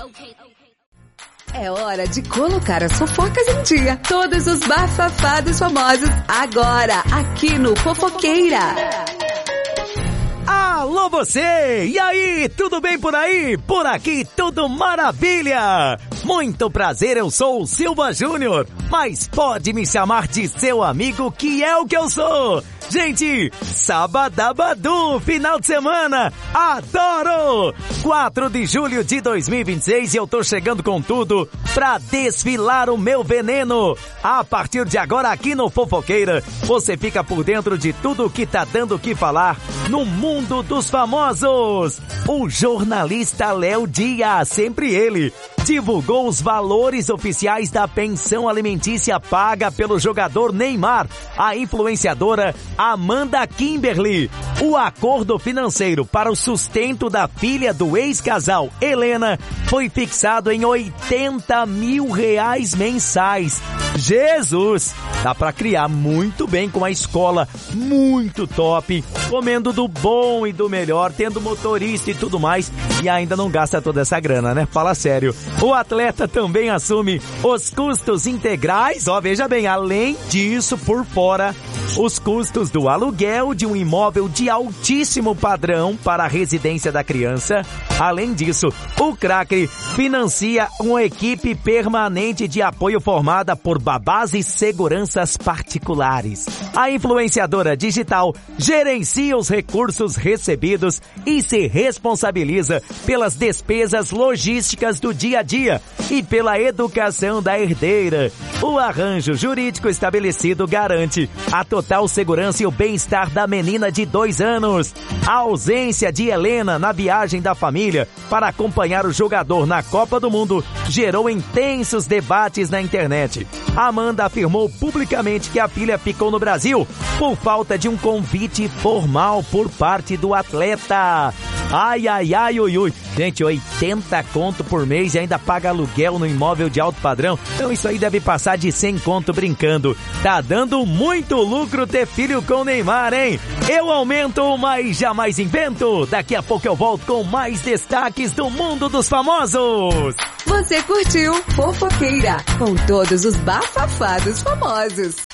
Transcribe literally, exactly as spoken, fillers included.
É hora de colocar as fofocas em dia. Todos os bafafados famosos agora aqui no Fofoqueira. Alô você! E aí, tudo bem por aí? Por aqui tudo maravilha! Muito prazer, eu sou o Silva Júnior, mas pode me chamar de seu amigo, que é o que eu sou! Gente, Sabadabadu, final de semana, adoro! quatro de julho de dois mil e vinte e seis e eu tô chegando com tudo pra desfilar o meu veneno. A partir de agora aqui no Fofoqueira, você fica por dentro de tudo que tá dando o que falar no mundo dos famosos. O jornalista Léo Dias, sempre ele, divulgou os valores oficiais da pensão alimentícia paga pelo jogador Neymar, a influenciadora Amanda Kimberly. O acordo financeiro para o sustento da filha do ex-casal Helena foi fixado em oitenta mil reais mensais. Jesus! Dá pra criar muito bem com a escola muito top, comendo do bom e do melhor, tendo motorista e tudo mais, e ainda não gasta toda essa grana, né? Fala sério. O atleta também assume os custos integrais, ó, veja bem, além disso, por fora, os custos do aluguel de um imóvel de altíssimo padrão para a residência da criança. Além disso, o craque financia uma equipe permanente de apoio formada por babás e seguranças particulares. A influenciadora digital gerencia os recursos recebidos e se responsabiliza pelas despesas logísticas do dia a dia e pela educação da herdeira. O arranjo jurídico estabelecido garante a total segurança e o bem-estar da menina de dois anos. A ausência de Helena na viagem da família para acompanhar o jogador na Copa do Mundo gerou intensos debates na internet. Amanda afirmou publicamente que a filha ficou no Brasil por falta de um convite formal por parte do atleta. Ai, ai, ai, ui, ui. Gente, oitenta conto por mês e ainda paga aluguel no imóvel de alto padrão. Então isso aí deve passar de cem conto brincando. Tá dando muito lucro ter filho com Neymar, hein? Eu aumento, mas jamais invento. Daqui a pouco eu volto com mais destaques do mundo dos famosos. Você curtiu Fofoqueira com todos os bafafados famosos.